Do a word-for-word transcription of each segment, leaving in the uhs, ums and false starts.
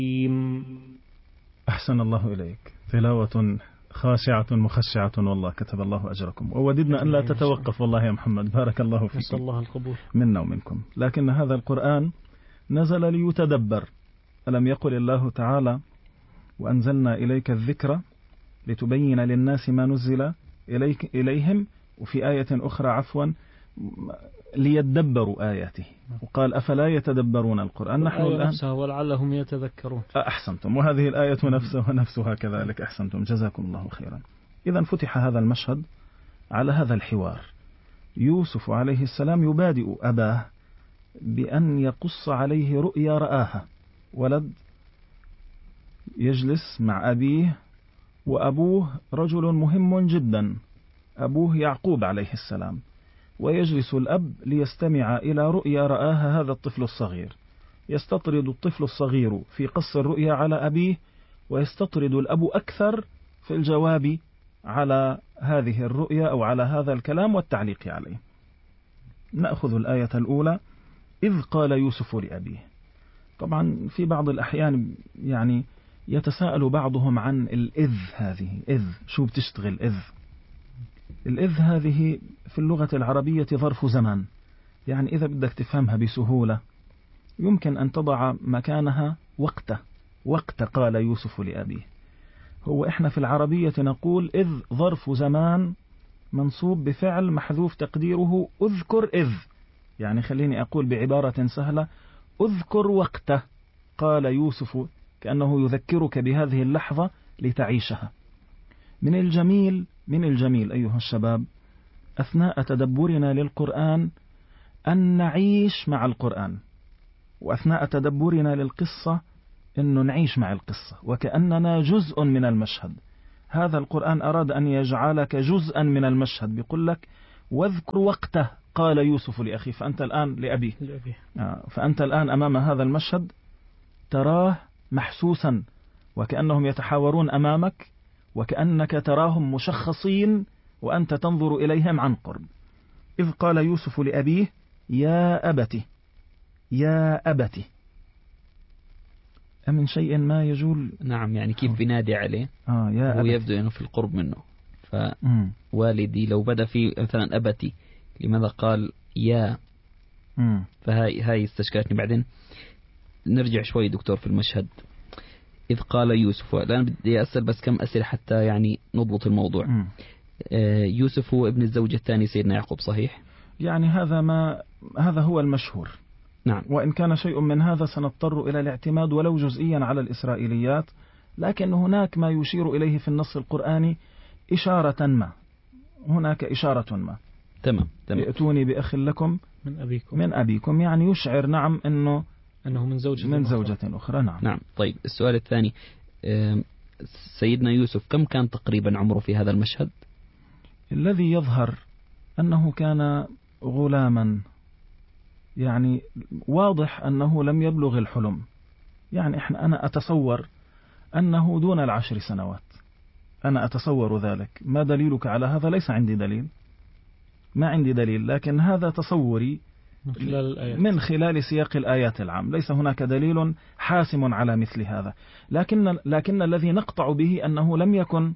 أحسن الله إليك، تلاوة خاشعة مخشعة والله، كتب الله أجركم، ووددنا أن لا تتوقف والله يا محمد، بارك الله فيك، نسأل الله القبول منا ومنكم. لكن هذا القرآن نزل ليتدبر، ألم يقل الله تعالى وأنزلنا إليك الذكر لتبين للناس ما نزل إليك إليهم، وفي آية أخرى عفوا ليدبروا آياته، وقال أفلا يتدبرون القرآن. نحن الآن نفسها ولعلهم يتذكرون. أحسنتم، وهذه الآية نفسها نفسها كذلك، أحسنتم جزاكم الله خيرا. إذا فتح هذا المشهد على هذا الحوار، يوسف عليه السلام يبادئ أباه بأن يقص عليه رؤيا رآها، ولد يجلس مع أبيه، وأبوه رجل مهم جدا، أبوه يعقوب عليه السلام، ويجلس الأب ليستمع إلى رؤيا رآها هذا الطفل الصغير. يستطرد الطفل الصغير في قص الرؤيا على أبيه، ويستطرد الأب أكثر في الجواب على هذه الرؤيا أو على هذا الكلام والتعليق عليه. نأخذ الآية الأولى: إذ قال يوسف لأبيه. طبعا في بعض الأحيان يعني يتساءل بعضهم عن الإذ هذه، إذ شو بتشتغل إذ؟ الإذ هذه في اللغة العربية ظرف زمان، يعني إذا بدك تفهمها بسهولة يمكن أن تضع مكانها وقته، وقت قال يوسف لأبيه. هو إحنا في العربية نقول إذ ظرف زمان منصوب بفعل محذوف تقديره أذكر إذ، يعني خليني أقول بعبارة سهلة: أذكر وقته قال يوسف، كأنه يذكرك بهذه اللحظة لتعيشها. من الجميل من الجميل أيها الشباب أثناء تدبرنا للقرآن أن نعيش مع القرآن، وأثناء تدبرنا للقصة أنه نعيش مع القصة وكأننا جزء من المشهد. هذا القرآن أراد أن يجعلك جزءا من المشهد، بيقول لك واذكر وقته قال يوسف لأخيه، فأنت الآن لأبيه، فأنت الآن أمام هذا المشهد تراه محسوسا، وكأنهم يتحاورون أمامك، وكأنك تراهم مشخصين وأنت تنظر إليهم عن قرب. إذ قال يوسف لأبيه يا أبت، يا أبت، أمن شيء ما يجول. نعم، يعني كيف بينادي عليه، آه يا هو أبت. يبدو أنه في القرب منه، فوالدي لو بدأ في مثلا أبتي لماذا قال يا؟ مم. فهاي هاي استشكلتني. بعدين نرجع شوي دكتور في المشهد. إذ قال يوسف، الآن بدي أسأل بس كم أسئلة حتى يعني نضبط الموضوع. مم. آه يوسف هو ابن الزوجة الثاني سيدنا يعقوب، صحيح؟ يعني هذا ما هذا هو المشهور. نعم. وإن كان شيء من هذا سنضطر إلى الاعتماد ولو جزئيا على الإسرائيليات، لكن هناك ما يشير إليه في النص القرآني إشارة ما، هناك إشارة ما. تمام تمام. ائتوني بأخ لكم من أبيكم من أبيكم، يعني يشعر نعم أنه أنه من زوجة من أخرى. زوجة أخرى. نعم. نعم. طيب السؤال الثاني، سيدنا يوسف كم كان تقريبا عمره في هذا المشهد؟ الذي يظهر أنه كان غلاما، يعني واضح أنه لم يبلغ الحلم، يعني إحنا أنا أتصور أنه دون العشر سنوات، أنا أتصور ذلك. ما دليلك على هذا؟ ليس عندي دليل، ما عندي دليل، لكن هذا تصوري من خلال الآيات، من خلال سياق الآيات العام. ليس هناك دليل حاسم على مثل هذا، لكن لكن الذي نقطع به أنه لم يكن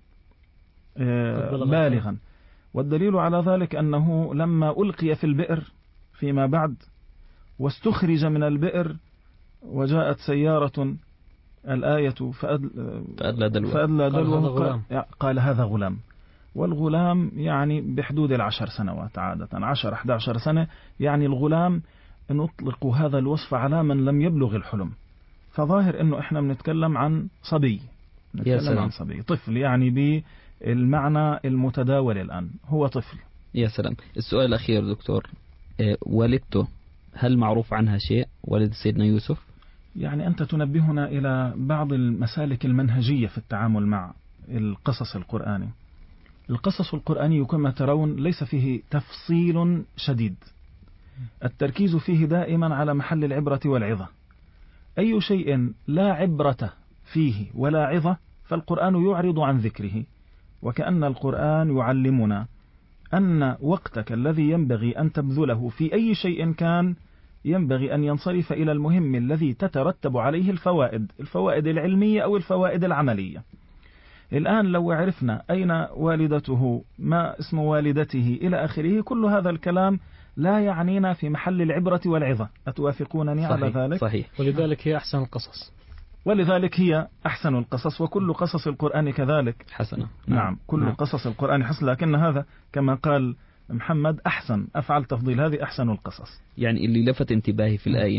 بالغا. والدليل على ذلك أنه لما ألقي في البئر فيما بعد واستخرج من البئر وجاءت سيارة، الآية فأدلى دلوه, فأدلى دلوه قال, قال هذا غلام. والغلام يعني بحدود العشر سنوات عادة، عشر أحد عشر سنة، يعني الغلام نطلق هذا الوصف على من لم يبلغ الحلم. فظاهر أنه إحنا بنتكلم عن صبي، نتكلم عن صبي، طفل، يعني بالمعنى المتداول الآن هو طفل. يا سلام. السؤال الأخير دكتور، والدته هل معروف عنها شيء، والد سيدنا يوسف؟ يعني أنت تنبهنا إلى بعض المسالك المنهجية في التعامل مع القصص القرآني. القصص القرآني كما ترون ليس فيه تفصيل شديد، التركيز فيه دائما على محل العبرة والعظة. أي شيء لا عبرة فيه ولا عظة فالقرآن يعرض عن ذكره، وكأن القرآن يعلمنا أن وقتك الذي ينبغي أن تبذله في أي شيء كان ينبغي أن ينصرف إلى المهم الذي تترتب عليه الفوائد، الفوائد العلمية أو الفوائد العملية. الآن لو عرفنا أين والدته، ما اسم والدته، إلى آخره، كل هذا الكلام لا يعنينا في محل العبرة والعظة. أتوافقونني صحيح على ذلك؟ صحيح. ولذلك هي أحسن القصص ولذلك هي أحسن القصص، وكل قصص القرآن كذلك حسنة. نعم كل نعم. قصص القرآن حسن، لكن هذا كما قال محمد أحسن، أفعل تفضيل، هذه أحسن القصص. يعني اللي لفت انتباهي في الآية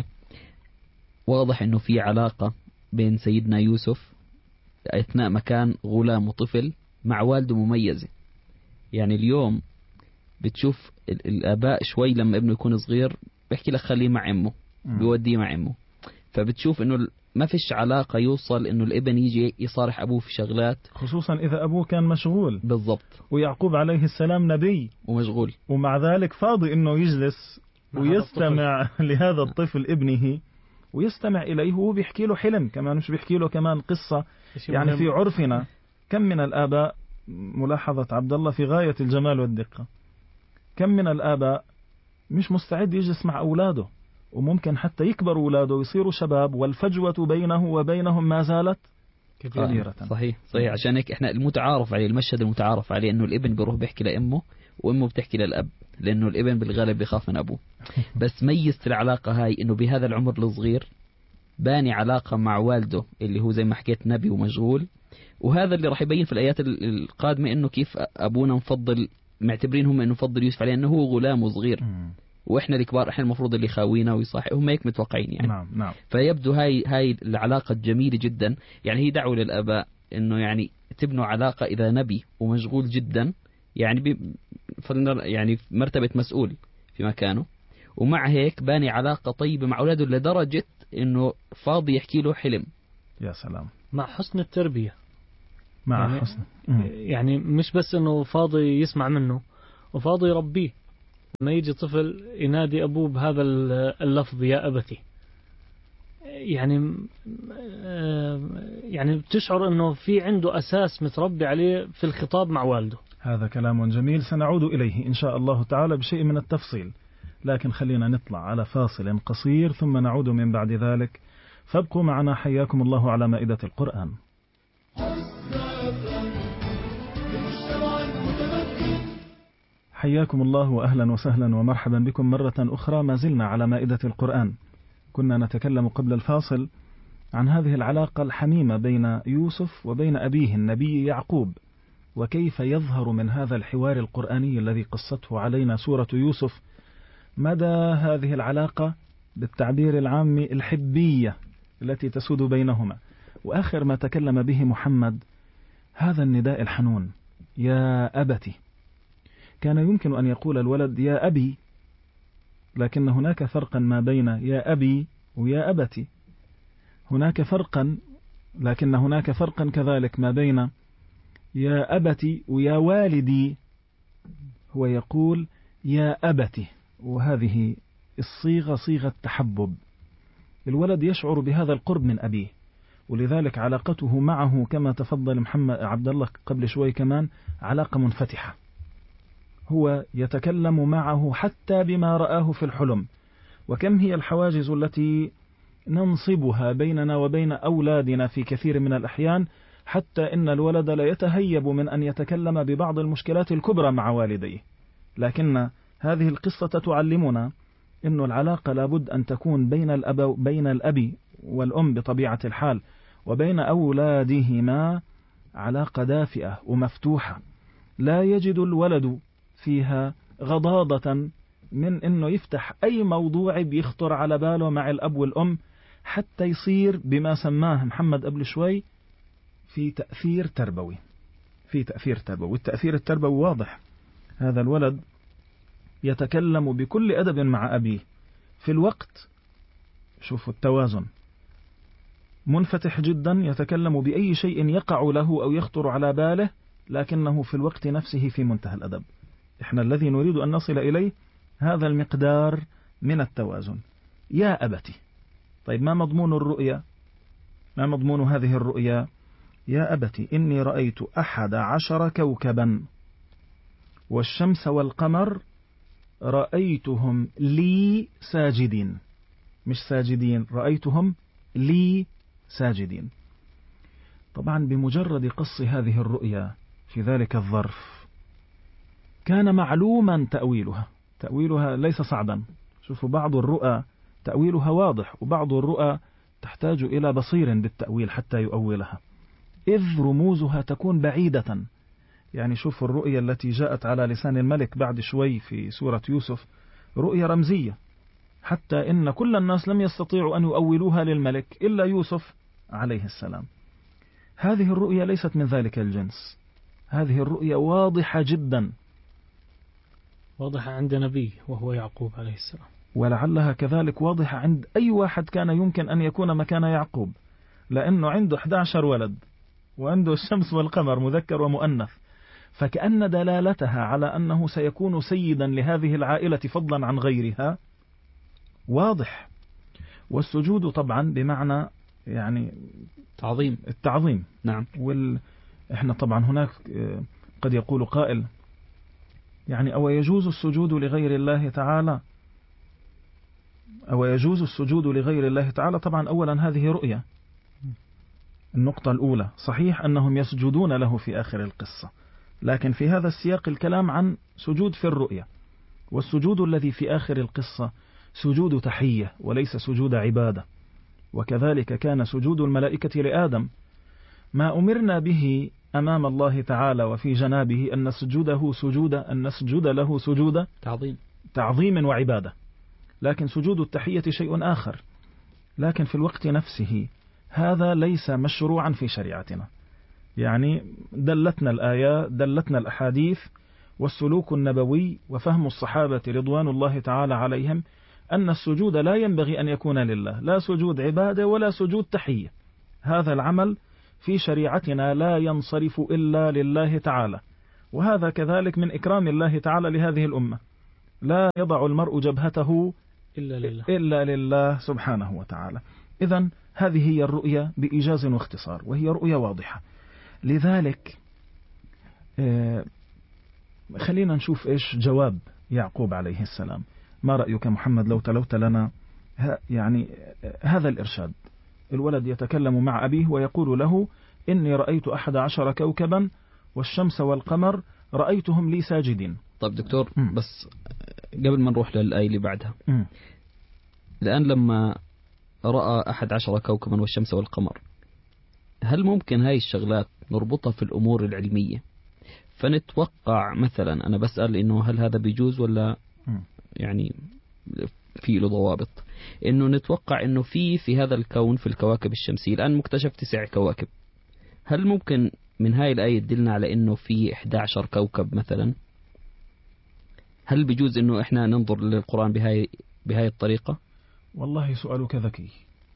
واضح أنه في علاقة بين سيدنا يوسف أثناء ما كان غلام وطفل مع والده مميزة. يعني اليوم بتشوف الآباء شوي لما ابنه يكون صغير بيحكي لك خليه مع أمه، بيوديه مع أمه، فبتشوف أنه ما فيش علاقة يوصل أنه الابن يجي يصارح أبوه في شغلات، خصوصا إذا أبوه كان مشغول. بالضبط. ويعقوب عليه السلام نبي ومشغول، ومع ذلك فاضي أنه يجلس ويستمع لهذا الطفل ابنه، ويستمع إليه وهو بيحكي له حلم كمان، مش بيحكي له كمان قصة. يعني في عرفنا كم من الآباء، ملاحظة عبد الله في غاية الجمال والدقة، كم من الآباء مش مستعد يجلس مع أولاده، وممكن حتى يكبر أولاده ويصيروا شباب والفجوة بينه وبينهم ما زالت كبيرة. صحيح صحيح. عشان هيك احنا المتعارف عليه، المشهد المتعارف عليه انه الابن بيروح بيحكي لأمه وأمه بتحكي للأب، لأنه الابن بالغالب بيخاف من أبوه. بس ميزت العلاقة هاي إنه بهذا العمر الصغير باني علاقة مع والده اللي هو زي ما حكيت نبي ومشغول، وهذا اللي راح يبين في الآيات القادمة إنه كيف أبونا مفضل، معتبرين هم إنه مفضل يوسف عليه إنه هو غلام وصغير، وإحنا الكبار إحنا المفروض اللي خاوينا ويصاحب، هم هيك متوقعين يعني. نعم نعم. فيبدو هاي هاي العلاقة جميلة جدا. يعني هي دعوة للآباء إنه يعني تبنوا علاقة إذا نبي ومشغول جدا، يعني بي يعني مرتبة مسؤول في مكانه، ومع هيك باني علاقة طيبة مع أولاده لدرجة إنه فاضي يحكي له حلم. يا سلام. مع حسن التربية، مع يعني حسن يعني مش بس إنه فاضي يسمع منه وفاضي يربيه. لما يجي طفل ينادي أبوه بهذا اللفظ يا أبتي، يعني يعني بتشعر إنه في عنده أساس متربي عليه في الخطاب مع والده. هذا كلام جميل سنعود إليه إن شاء الله تعالى بشيء من التفصيل، لكن خلينا نطلع على فاصل قصير ثم نعود من بعد ذلك، فابقوا معنا حياكم الله على مائدة القرآن. حياكم الله وأهلا وسهلا ومرحبا بكم مرة أخرى، ما زلنا على مائدة القرآن. كنا نتكلم قبل الفاصل عن هذه العلاقة الحميمة بين يوسف وبين أبيه النبي يعقوب، وكيف يظهر من هذا الحوار القرآني الذي قصته علينا سورة يوسف مدى هذه العلاقة بالتعبير العام الحبية التي تسود بينهما. وآخر ما تكلم به محمد هذا النداء الحنون يا أبتي. كان يمكن أن يقول الولد يا أبي، لكن هناك فرقا ما بين يا أبي ويا أبتي، هناك فرقا، لكن هناك فرقا كذلك ما بين يا أبتي ويا والدي. هو يقول يا أبتي، وهذه الصيغة صيغة تحبب، الولد يشعر بهذا القرب من أبيه، ولذلك علاقته معه كما تفضل محمد عبد الله قبل شوي كمان علاقة منفتحة. هو يتكلم معه حتى بما رآه في الحلم. وكم هي الحواجز التي ننصبها بيننا وبين أولادنا في كثير من الأحيان، حتى إن الولد لا يتهيب من أن يتكلم ببعض المشكلات الكبرى مع والديه. لكن هذه القصة تعلمنا أن العلاقة لابد أن تكون بين الأب بين الأب والأم بطبيعة الحال وبين أولادهما علاقة دافئة ومفتوحة، لا يجد الولد فيها غضاضة من أنه يفتح أي موضوع بيخطر على باله مع الأب والأم، حتى يصير بما سماه محمد قبل شوي في تأثير تربوي. في تأثير تربوي، والتأثير التربوي واضح. هذا الولد يتكلم بكل أدب مع أبيه في الوقت، شوفوا التوازن، منفتح جدا يتكلم بأي شيء يقع له أو يخطر على باله، لكنه في الوقت نفسه في منتهى الأدب. إحنا الذي نريد أن نصل إليه هذا المقدار من التوازن. يا أبتي. طيب ما مضمون الرؤيا؟ ما مضمون هذه الرؤيا؟ يا أبتي إني رأيت أحد عشر كوكبا والشمس والقمر رأيتهم لي ساجدين. مش ساجدين، رأيتهم لي ساجدين. طبعا بمجرد قص هذه الرؤيا في ذلك الظرف كان معلوما تأويلها، تأويلها ليس صعبا. شوفوا بعض الرؤى تأويلها واضح، وبعض الرؤى تحتاج إلى بصير بالتأويل حتى يؤولها، إذ رموزها تكون بعيدة. يعني شوفوا الرؤيا التي جاءت على لسان الملك بعد شوي في سورة يوسف، رؤيا رمزية، حتى إن كل الناس لم يستطيعوا أن يؤولوها للملك إلا يوسف عليه السلام. هذه الرؤيا ليست من ذلك الجنس، هذه الرؤيا واضحة جدا، واضحة عند نبي وهو يعقوب عليه السلام، ولعلها كذلك واضحة عند أي واحد كان يمكن أن يكون مكان يعقوب، لأنه عنده أحد عشر ولد وعنده الشمس والقمر مذكر ومؤنث، فكأن دلالتها على أنه سيكون سيدا لهذه العائلة فضلا عن غيرها واضح. والسجود طبعا بمعنى يعني تعظيم، التعظيم. نعم. وال... احنا طبعا هناك قد يقول قائل يعني أو يجوز السجود لغير الله تعالى، أو يجوز السجود لغير الله تعالى. طبعا أولا هذه رؤية، النقطة الأولى صحيح أنهم يسجدون له في آخر القصة، لكن في هذا السياق الكلام عن سجود في الرؤية، والسجود الذي في آخر القصة سجود تحية وليس سجود عبادة. وكذلك كان سجود الملائكة لآدم، ما أمرنا به أمام الله تعالى وفي جنابه أن نسجده سجود أن نسجد له سجود تعظيم تعظيم وعبادة، لكن سجود التحية شيء آخر. لكن في الوقت نفسه هذا ليس مشروعا في شريعتنا، يعني دلتنا الآيات، دلتنا الأحاديث والسلوك النبوي وفهم الصحابة رضوان الله تعالى عليهم أن السجود لا ينبغي أن يكون لله، لا سجود عبادة ولا سجود تحية. هذا العمل في شريعتنا لا ينصرف إلا لله تعالى، وهذا كذلك من إكرام الله تعالى لهذه الأمة، لا يضع المرء جبهته إلا لله, إلا لله سبحانه وتعالى. إذن هذه هي الرؤية بإيجاز واختصار، وهي رؤية واضحة. لذلك خلينا نشوف إيش جواب يعقوب عليه السلام. ما رأيك محمد لو تلوت لنا يعني هذا الإرشاد؟ الولد يتكلم مع أبيه ويقول له إني رأيت أحد عشر كوكبا والشمس والقمر رأيتهم لي ساجدين. طيب دكتور، م. بس قبل ما نروح للآية اللي بعدها، م. الآن لما رأى أحد عشر كوكبا والشمس والقمر، هل ممكن هاي الشغلات نربطها في الأمور العلمية؟ فنتوقع مثلا، أنا بسأل إنه هل هذا بيجوز ولا م. يعني في له ضوابط، إنه نتوقع إنه في في هذا الكون في الكواكب الشمسية الآن مكتشف تسع كواكب، هل ممكن من هاي الآية تدلنا على إنه في إحدى عشر كوكب مثلا؟ هل بيجوز إنه إحنا ننظر للقرآن بهاي بهاي الطريقة؟ والله سؤالك ذكي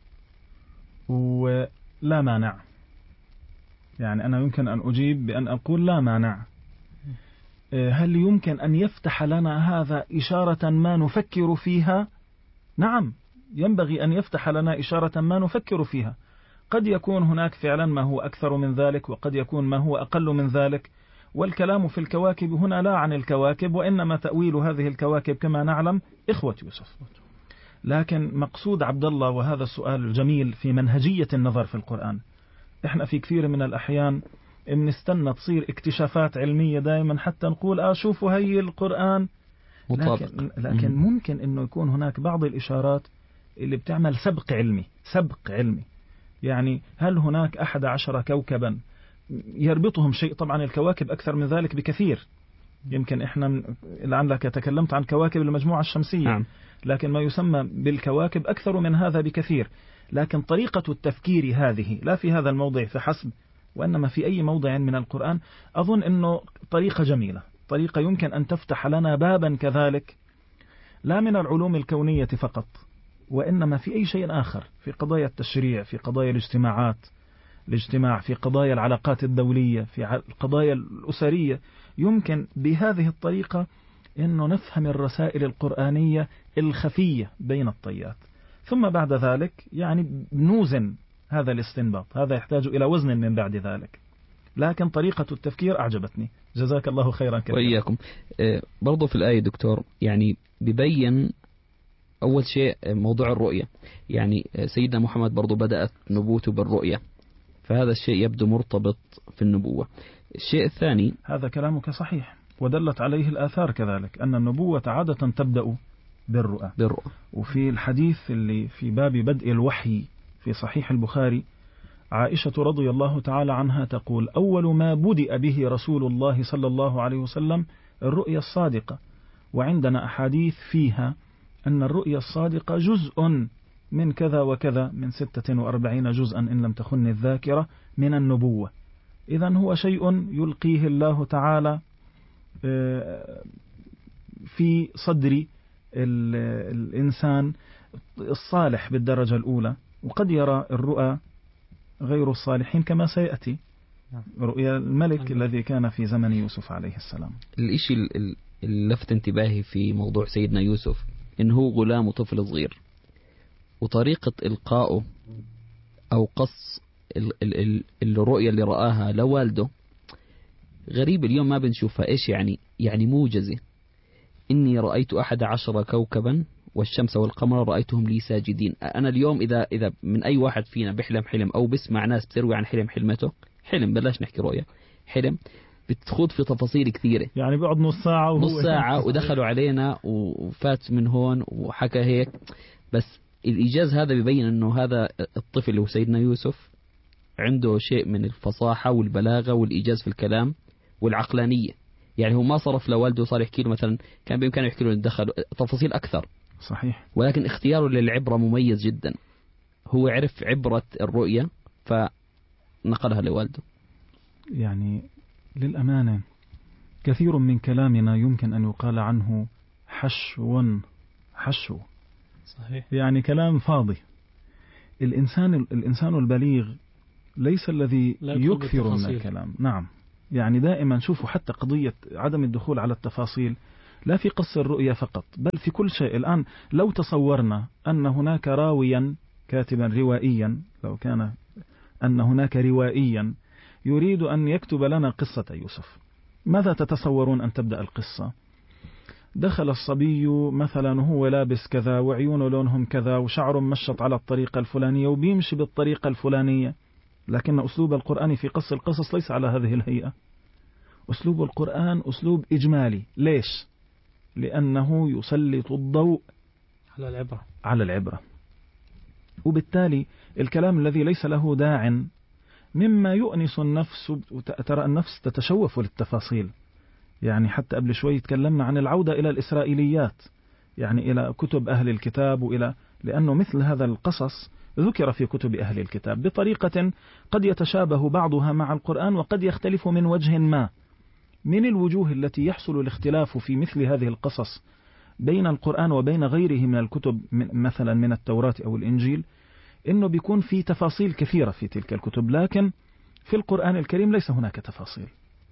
ولا مانع، يعني أنا يمكن أن أجيب بأن أقول لا مانع. هل يمكن أن يفتح لنا هذا إشارة ما نفكر فيها؟ نعم، ينبغي أن يفتح لنا إشارة ما نفكر فيها. قد يكون هناك فعلا ما هو أكثر من ذلك، وقد يكون ما هو أقل من ذلك، والكلام في الكواكب هنا لا عن الكواكب، وإنما تأويل هذه الكواكب كما نعلم إخوة يوسف. لكن مقصود عبد الله، وهذا السؤال الجميل في منهجية النظر في القرآن، إحنا في كثير من الأحيان بنستنى تصير اكتشافات علمية دائما حتى نقول آه شوفوا هي القرآن مطابق. لكن, لكن ممكن أنه يكون هناك بعض الإشارات اللي بتعمل سبق علمي سبق علمي يعني هل هناك أحد عشر كوكبا يربطهم شيء؟ طبعا الكواكب أكثر من ذلك بكثير، يمكن إحنا لعلك تكلمت عن كواكب المجموعة الشمسية، نعم. لكن ما يسمى بالكواكب أكثر من هذا بكثير. لكن طريقة التفكير هذه لا في هذا الموضع فحسب، وإنما في أي موضع من القرآن، أظن أنه طريقة جميلة، طريقة يمكن أن تفتح لنا بابا كذلك لا من العلوم الكونية فقط، وإنما في أي شيء آخر، في قضايا التشريع، في قضايا الاجتماعات الاجتماع في قضايا العلاقات الدولية، في القضايا الأسرية. يمكن بهذه الطريقة أنه نفهم الرسائل القرآنية الخفية بين الطيات، ثم بعد ذلك يعني نوزن هذا الاستنباط، هذا يحتاج إلى وزن من بعد ذلك. لكن طريقة التفكير أعجبتني، جزاك الله خيرا كثيرا. وإياكم. برضو في الآية دكتور يعني ببين أول شيء موضوع الرؤية، يعني سيدنا محمد برضو بدأت نبوته بالرؤية، فهذا الشيء يبدو مرتبط في النبوة. الشيء الثاني، هذا كلامك صحيح، ودلت عليه الآثار كذلك أن النبوة عادة تبدأ بالرؤى. بالرؤى. وفي الحديث اللي في باب بدء الوحي في صحيح البخاري، عائشة رضي الله تعالى عنها تقول: أول ما بدأ به رسول الله صلى الله عليه وسلم الرؤيا الصادقة. وعندنا أحاديث فيها أن الرؤيا الصادقة جزء من كذا وكذا، من ستة وأربعين جزءا إن لم تخن الذاكرة، من النبوة. إذن هو شيء يلقيه الله تعالى في صدر الإنسان الصالح بالدرجة الأولى، وقد يرى الرؤى غير الصالحين كما سيأتي رؤيا الملك الذي كان في زمن يوسف عليه السلام. الإشي اللي لفت انتباهي في موضوع سيدنا يوسف إنه هو غلام وطفل صغير، وطريقة إلقائه أو قص الرؤيا اللي رآها لوالده غريب، اليوم ما بنشوفها. إيش يعني؟ يعني موجزة. إني رأيت أحد عشر كوكبا والشمس والقمر رأيتهم لي ساجدين. أنا اليوم إذا إذا من أي واحد فينا بيحلم حلم أو بسمع ناس بتروي عن حلم حلمته، حلم بلاش نحكي رؤيا، حلم بتخوض في تفاصيل كثيرة، يعني بيقعد نص ساعة وهو نص ساعة ودخلوا علينا وفات من هون وحكى هيك. بس الإيجاز هذا بيبين أنه هذا الطفل اللي هو سيدنا يوسف عنده شيء من الفصاحة والبلاغة والإيجاز في الكلام والعقلانية. يعني هو ما صرف لوالده صار يحكي له مثلا، كان بإمكانه يحكي له دخل تفاصيل أكثر، صحيح، ولكن اختياره للعبرة مميز جدا. هو عرف عبرة الرؤية فنقلها لوالده. يعني للأمانة كثير من كلامنا يمكن أن يقال عنه حشو حشو، صحيح، يعني كلام فاضي. الإنسان الإنسان البليغ ليس الذي يكثر من الكلام. نعم، يعني دائما شوفوا حتى قضية عدم الدخول على التفاصيل لا في قص الرؤيا فقط، بل في كل شيء. الآن لو تصورنا أن هناك راويا كاتبا روائيا، لو كان أن هناك روائيا يريد أن يكتب لنا قصة يوسف، ماذا تتصورون أن تبدأ القصة؟ دخل الصبي مثلا وهو لابس كذا وعيونه لونهم كذا وشعره مشط على الطريقة الفلانية وبيمشي بالطريقة الفلانية. لكن أسلوب القرآن في قص القصص ليس على هذه الهيئة. أسلوب القرآن أسلوب إجمالي. ليش؟ لأنه يسلط الضوء على العبرة على العبرة، وبالتالي الكلام الذي ليس له داع مما يؤنس النفس، وترى النفس تتشوف للتفاصيل. يعني حتى قبل شوي تكلمنا عن العودة إلى الإسرائيليات، يعني إلى كتب أهل الكتاب، وإلى لأنه مثل هذا القصص ذكر في كتب أهل الكتاب بطريقة قد يتشابه بعضها مع القرآن وقد يختلف من وجه ما. من الوجوه التي يحصل الاختلاف في مثل هذه القصص بين القرآن وبين غيره من الكتب، مثلا من التوراة أو الإنجيل، إنه بيكون في تفاصيل كثيرة في تلك الكتب، لكن في القرآن الكريم ليس هناك تفاصيل.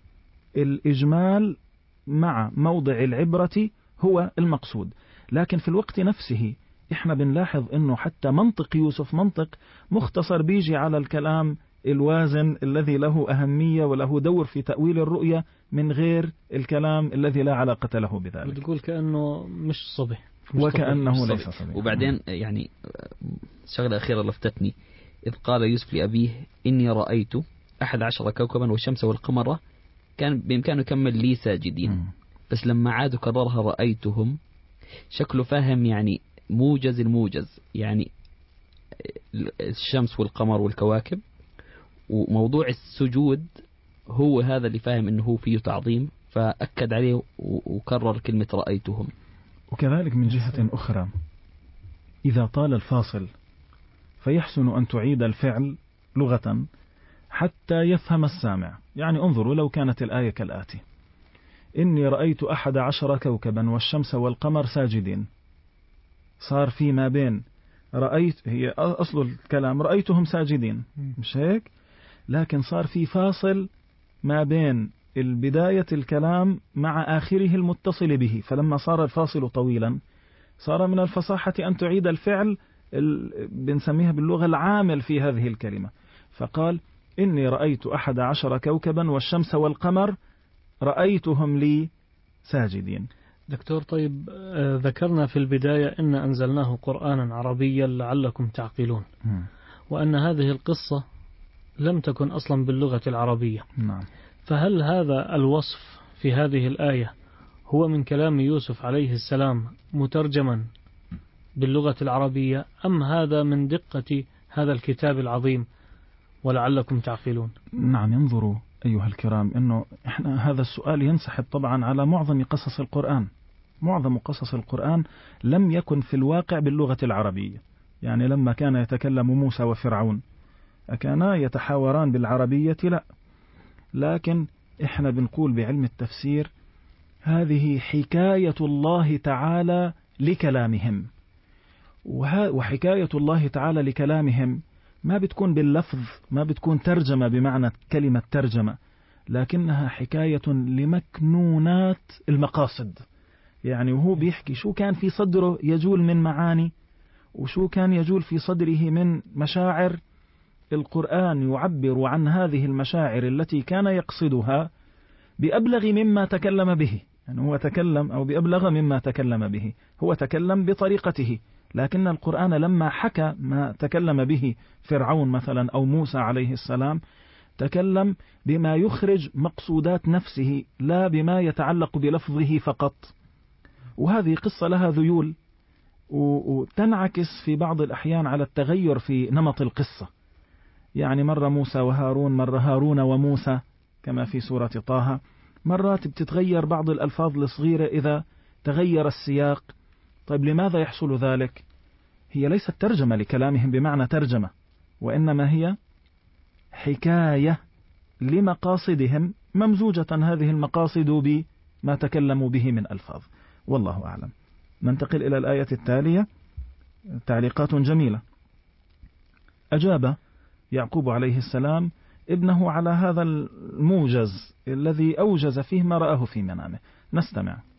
الإجمال مع موضع العبرة هو المقصود. لكن في الوقت نفسه إحنا بنلاحظ إنه حتى منطق يوسف منطق مختصر بيجي على الكلام الوازن الذي له أهمية وله دور في تأويل الرؤية من غير الكلام الذي لا علاقة له بذلك. بتقول كأنه مش صبي، وكأنه ليس صبي. وبعدين يعني شغلة أخيرة لفتتني، إذ قال يوسف لأبيه إني رأيت أحد عشر كوكبا والشمس والقمر كان بإمكانه يكمل لي ساجدين. م. بس لما عاد كررها رأيتهم، شكله فاهم يعني موجز الموجز، يعني الشمس والقمر والكواكب، وموضوع السجود هو هذا اللي فاهم انه هو فيه تعظيم، فأكد عليه وكرر كلمة رأيتهم. وكذلك من جهة أخرى إذا طال الفاصل فيحسن أن تعيد الفعل لغة حتى يفهم السامع. يعني انظروا لو كانت الآية كالآتي: إني رأيت أحد عشر كوكبا والشمس والقمر ساجدين، صار في ما بين رأيت، هي أصل الكلام رأيتهم ساجدين مش هيك، لكن صار في فاصل ما بين البداية الكلام مع آخره المتصل به، فلما صار الفاصل طويلا صار من الفصاحة أن تعيد الفعل بنسميها باللغة العامل في هذه الكلمة. فقال إني رأيت أحد عشر كوكبا والشمس والقمر رأيتهم لي ساجدين. دكتور طيب، آه ذكرنا في البداية إن أنزلناه قرآنا عربيا لعلكم تعقلون، م. وأن هذه القصة لم تكن أصلا باللغة العربية. نعم. فهل هذا الوصف في هذه الآية هو من كلام يوسف عليه السلام مترجما باللغة العربية، أم هذا من دقة هذا الكتاب العظيم ولعلكم تعقلون؟ نعم، انظروا أيها الكرام، أنه إحنا هذا السؤال ينسحب طبعا على معظم قصص القرآن. معظم قصص القرآن لم يكن في الواقع باللغة العربية. يعني لما كان يتكلم موسى وفرعون أكانا يتحاوران بالعربية؟ لا، لكن إحنا بنقول بعلم التفسير هذه حكاية الله تعالى لكلامهم، وحكاية الله تعالى لكلامهم ما بتكون باللفظ، ما بتكون ترجمة بمعنى كلمة ترجمة، لكنها حكاية لمكنونات المقاصد. يعني وهو بيحكي شو كان في صدره يجول من معاني، وشو كان يجول في صدره من مشاعر. القرآن يعبر عن هذه المشاعر التي كان يقصدها بأبلغ مما تكلم به. يعني هو تكلم أو بأبلغ مما تكلم به، هو تكلم بطريقته، لكن القرآن لما حكى ما تكلم به فرعون مثلا أو موسى عليه السلام تكلم بما يخرج مقصودات نفسه، لا بما يتعلق بلفظه فقط. وهذه قصة لها ذيول، وتنعكس في بعض الأحيان على التغير في نمط القصة. يعني مرة موسى وهارون، مرة هارون وموسى كما في سورة طه. مرات بتتغير بعض الألفاظ الصغيرة إذا تغير السياق. طيب لماذا يحصل ذلك؟ هي ليست ترجمة لكلامهم بمعنى ترجمة، وإنما هي حكاية لمقاصدهم، ممزوجة هذه المقاصد بما تكلموا به من ألفاظ. والله أعلم. ننتقل إلى الآية التالية. تعليقات جميلة. أجاب يعقوب عليه السلام ابنه على هذا الموجز الذي أوجز فيه ما رآه في منامه. نستمع.